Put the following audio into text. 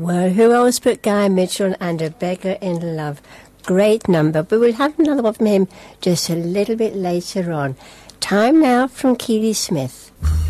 Well, who else but Guy Mitchell and A Beggar in Love? Great number, but we'll have another one from him just a little bit later on. Time now from Keely Smith.